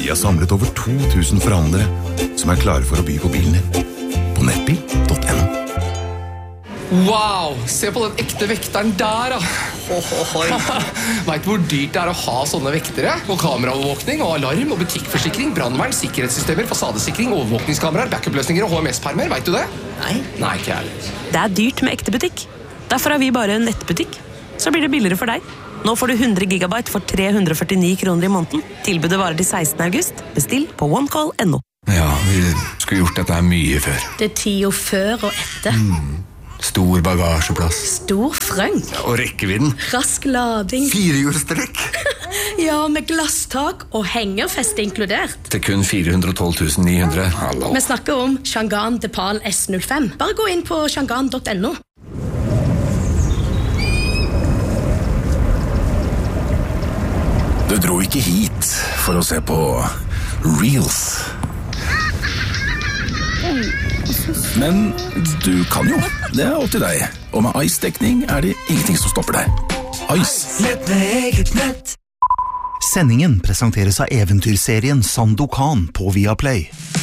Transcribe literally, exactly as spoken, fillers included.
Vi har samlet over to tusen forhandlere som er klare for å by på bilen din. På nettbil punktum no. Wow, se på den ekte vekteren der da. Vet du hvor dyrt det er å ha sånne vektere? Og kameraovervåkning, og alarm, og butikkforsikring, brandvern, sikkerhetssystemer, fasadesikring, overvåkningskameraer, backup-løsninger og H M S-permer, vet du det? Nei. Nei, ikke ærlig. Det er dyrt med ekte butikk. Derfor har vi bare en nettbutikk. Så blir det billigere for deg. Nå får du hundre gigabyte for tre hundre og førtini kroner i måneden. Tilbudet varer til sekstende august. Bestill på onecall punktum no. Ja, vi skulle gjort dette her mye før. Det er tida før og etter. Mm. Stor bagasjeplass. Stor frøng. Ja, og rekkevidden. Rask lading. Firehjulstrekk. Ja, med glasstak og hengerfeste inkludert. Til kun fire hundre og tolv tusen ni hundre. Hallo. Vi snakker om Shangan Depal S null fem. Bare gå inn på shangan punktum no. Du dro ikke hit for å se på Reels. Men du kan jo. Det er opp til deg. Og med Ice-dekning er det ingenting som stopper deg. Ice. Nett med eget nett. Sendingen presenteres av eventyrserien Sandokan på Viaplay.